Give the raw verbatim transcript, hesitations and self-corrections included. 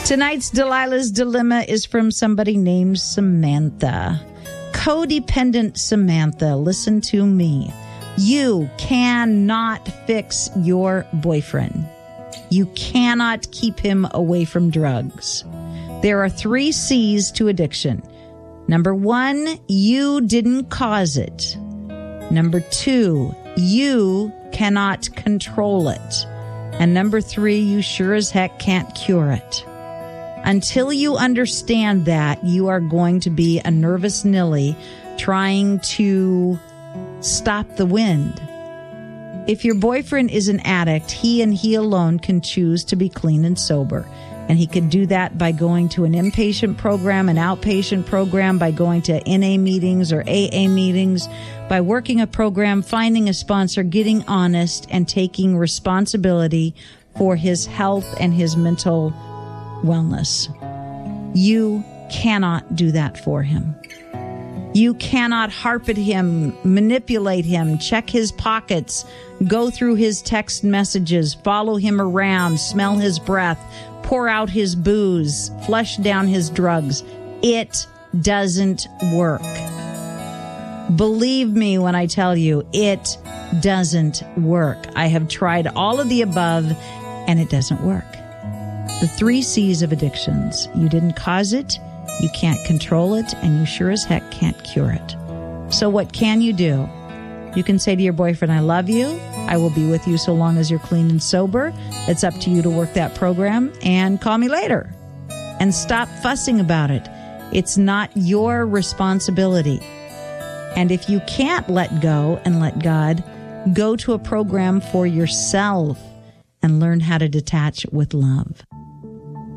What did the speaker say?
Tonight's Delilah's Dilemma is from somebody named Samantha. Codependent Samantha, listen to me. You cannot fix your boyfriend. You cannot keep him away from drugs. There are three C's to addiction. Number one, you didn't cause it. Number two, you cannot control it. And number three, you sure as heck can't cure it. Until you understand that, you are going to be a nervous Nilly trying to stop the wind. If your boyfriend is an addict, he and he alone can choose to be clean and sober. And he can do that by going to an inpatient program, an outpatient program, by going to N A meetings or A A meetings, by working a program, finding a sponsor, getting honest, and taking responsibility for his health and his mental wellness. You cannot do that for him. You cannot harp at him, manipulate him, check his pockets, go through his text messages, follow him around, smell his breath, pour out his booze, flush down his drugs. It doesn't work. Believe me when I tell you, it doesn't work. I have tried all of the above, and it doesn't work. The three C's of addictions. You didn't cause it, you can't control it, and you sure as heck can't cure it. So what can you do? You can say to your boyfriend, I love you. I will be with you so long as you're clean and sober. It's up to you to work that program, and call me later. And stop fussing about it. It's not your responsibility. And if you can't let go and let God, go to a program for yourself and learn how to detach with love.